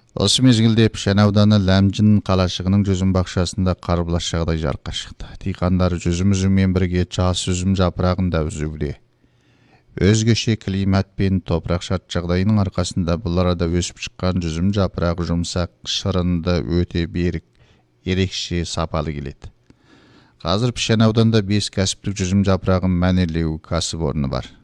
Осы мезгілде Пішен ауданы Ләмжін қалашығының жүзім бақшасында қарбалас жағдай жарыққа шықты. Диқандар жүзім үзіммен бірге жас үзім жапырағын да үзуде. Өзгеше климат пен топырақ шарт жағдайының арқасында бұл арада өсіп шыққан жүзім жапырағы жұмсақ, шырынды, өте берік, ерекше сапалы келеді. Қазір Пішен ауданында 5 кәсіптік жүзім жапырағын мәнерлеу кәсіпорны бар.